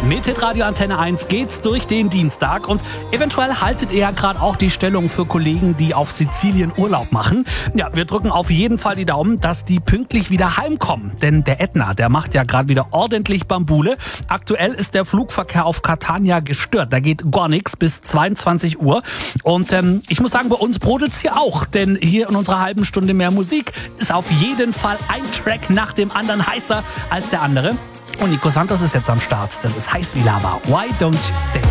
Mit Hitradio Antenne 1 geht's durch den Dienstag und eventuell haltet ihr ja gerade auch die Stellung für Kollegen, die auf Sizilien Urlaub machen. Ja, wir drücken auf jeden Fall die Daumen, dass die pünktlich wieder heimkommen. Denn der Ätna, der macht ja gerade wieder ordentlich Bambule. Aktuell ist der Flugverkehr auf Catania gestört. Da geht gar nichts bis 22 Uhr. Und ich muss sagen, bei uns brodelt's hier auch. Denn hier in unserer halben Stunde mehr Musik ist auf jeden Fall ein Track nach dem anderen heißer als der andere. Und Nico Santos ist jetzt am Start. Das ist heiß wie Lava. Why don't you stay?